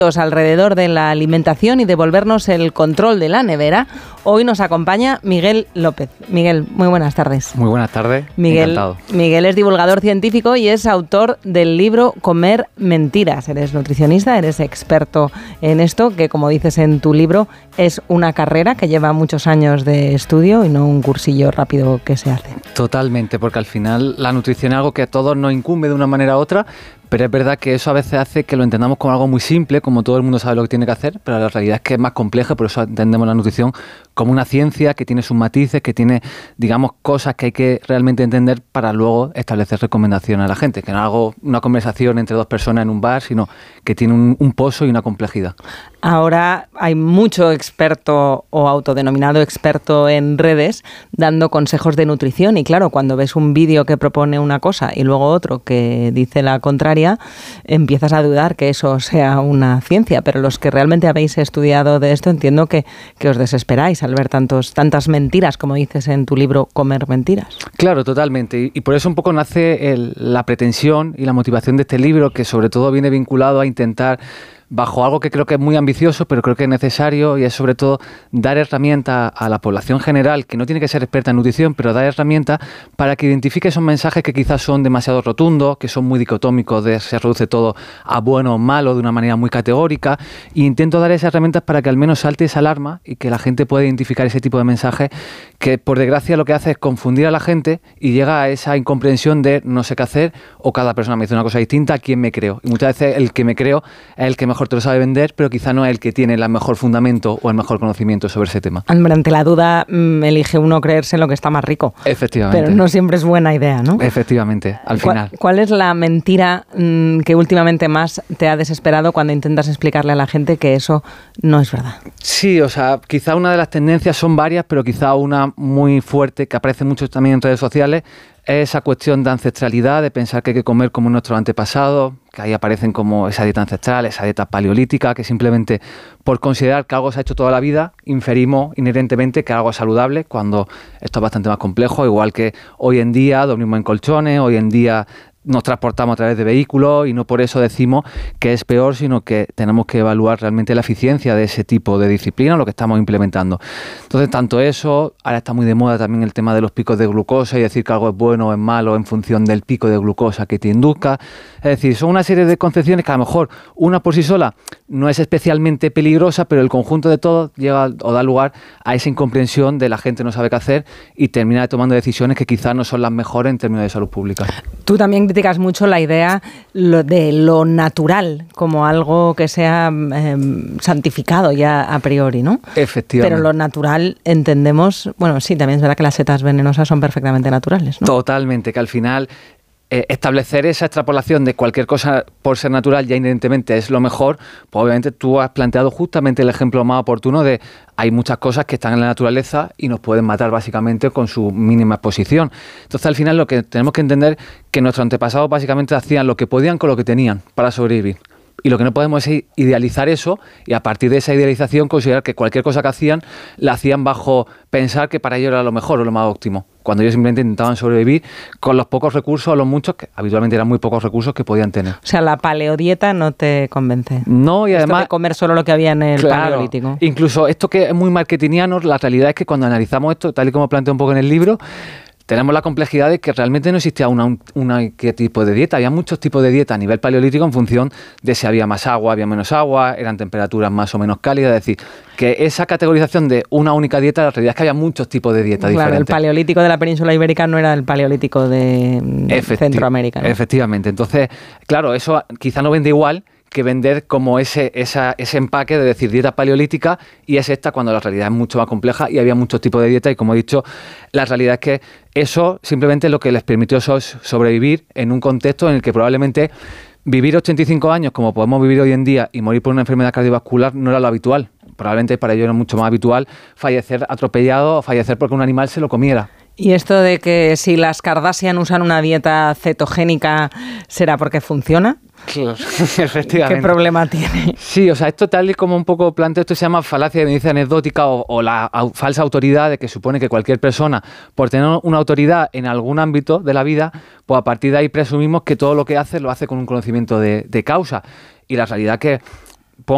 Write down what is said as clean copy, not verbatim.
alrededor de la alimentación y devolvernos el control de la nevera. Hoy nos acompaña Miguel López. Miguel, muy buenas tardes. Muy buenas tardes, encantado. Miguel es divulgador científico y es autor del libro Comer Mentiras. Eres nutricionista, eres experto en esto, que como dices en tu libro, es una carrera que lleva muchos años de estudio y no un cursillo rápido que se hace. Totalmente, porque al final la nutrición es algo que a todos nos incumbe de una manera u otra, pero es verdad que eso a veces hace que lo entendamos como algo muy simple, como todo el mundo sabe lo que tiene que hacer, pero la realidad es que es más compleja, por eso entendemos la nutrición como una ciencia que tiene sus matices, que tiene, digamos, cosas que hay que realmente entender para luego establecer recomendaciones a la gente, que no es algo, una conversación entre dos personas en un bar, sino que tiene un pozo y una complejidad. Ahora hay mucho experto o autodenominado experto en redes dando consejos de nutrición y claro, cuando ves un vídeo que propone una cosa y luego otro que dice la contraria, empiezas a dudar que eso sea una ciencia, pero los que realmente habéis estudiado de esto entiendo que os desesperáis al ver tantas mentiras, como dices en tu libro Comer Mentiras. Claro, totalmente, y por eso un poco nace la pretensión y la motivación de este libro, que sobre todo viene vinculado a intentar, bajo algo que creo que es muy ambicioso, pero creo que es necesario, y es sobre todo dar herramientas a la población general, que no tiene que ser experta en nutrición, pero dar herramientas para que identifique esos mensajes que quizás son demasiado rotundos, que son muy dicotómicos, se reduce todo a bueno o malo de una manera muy categórica, e intento dar esas herramientas para que al menos salte esa alarma y que la gente pueda identificar ese tipo de mensajes que por desgracia lo que hace es confundir a la gente y llega a esa incomprensión de no sé qué hacer, o cada persona me dice una cosa distinta, ¿a quién me creo? Y muchas veces el que me creo es el que mejor te lo sabe vender, pero quizá no es el que tiene el mejor fundamento o el mejor conocimiento sobre ese tema. Ante la duda, elige uno creerse en lo que está más rico. Efectivamente. Pero no siempre es buena idea, ¿no? Efectivamente, al final. ¿Cuál es la mentira que últimamente más te ha desesperado cuando intentas explicarle a la gente que eso no es verdad? Sí, o sea, quizá una de las tendencias son varias, pero quizá una muy fuerte que aparece mucho también en redes sociales es esa cuestión de ancestralidad, de pensar que hay que comer como nuestros antepasados, que ahí aparecen como esa dieta ancestral, esa dieta paleolítica, que simplemente por considerar que algo se ha hecho toda la vida, inferimos inherentemente que algo es saludable, cuando esto es bastante más complejo, igual que hoy en día dormimos en colchones, hoy en día nos transportamos a través de vehículos y no por eso decimos que es peor, sino que tenemos que evaluar realmente la eficiencia de ese tipo de disciplina, lo que estamos implementando. Entonces, tanto eso, ahora está muy de moda también el tema de los picos de glucosa y decir que algo es bueno o es malo en función del pico de glucosa que te induzca. Es decir, son una serie de concepciones que a lo mejor una por sí sola no es especialmente peligrosa, pero el conjunto de todo llega o da lugar a esa incomprensión de la gente no sabe qué hacer y termina tomando decisiones que quizás no son las mejores en términos de salud pública. Tú también criticas mucho la idea de lo natural como algo que sea santificado ya a priori, ¿no? Efectivamente. Pero lo natural entendemos, bueno, sí, también es verdad que las setas venenosas son perfectamente naturales, ¿no? Totalmente, que al final establecer esa extrapolación de cualquier cosa por ser natural ya inherentemente es lo mejor, pues obviamente tú has planteado justamente el ejemplo más oportuno de hay muchas cosas que están en la naturaleza y nos pueden matar básicamente con su mínima exposición. Entonces al final lo que tenemos que entender es que nuestros antepasados básicamente hacían lo que podían con lo que tenían para sobrevivir. Y lo que no podemos es idealizar eso y a partir de esa idealización considerar que cualquier cosa que hacían la hacían bajo pensar que para ellos era lo mejor o lo más óptimo, cuando ellos simplemente intentaban sobrevivir con los pocos recursos o los muchos, que habitualmente eran muy pocos recursos que podían tener. O sea, la paleodieta no te convence. No, y además... Esto de comer solo lo que había en el paleolítico. Incluso esto que es muy marketingiano, la realidad es que cuando analizamos esto, tal y como planteo un poco en el libro, tenemos la complejidad de que realmente no existía qué tipo de dieta. Había muchos tipos de dieta a nivel paleolítico en función de si había más agua, había menos agua, eran temperaturas más o menos cálidas. Es decir, que esa categorización de una única dieta, la realidad es que había muchos tipos de dieta diferentes. Claro, el paleolítico de la península ibérica no era el paleolítico de Centroamérica, ¿no? Efectivamente. Entonces, claro, eso quizá no vende igual que vender como ese empaque de decir dieta paleolítica y es esta, cuando la realidad es mucho más compleja y había muchos tipos de dieta y, como he dicho, la realidad es que eso simplemente lo que les permitió sobrevivir en un contexto en el que probablemente vivir 85 años como podemos vivir hoy en día y morir por una enfermedad cardiovascular no era lo habitual. Probablemente para ellos era mucho más habitual fallecer atropellado o fallecer porque un animal se lo comiera. Y esto de que si las Kardashian usan una dieta cetogénica, ¿será porque funciona? Claro, efectivamente. ¿Qué problema tiene? Sí, o sea, esto tal y como un poco planteo, esto se llama falacia de evidencia anecdótica o la falsa autoridad, de que supone que cualquier persona, por tener una autoridad en algún ámbito de la vida, pues a partir de ahí presumimos que todo lo que hace lo hace con un conocimiento de causa. Y la realidad que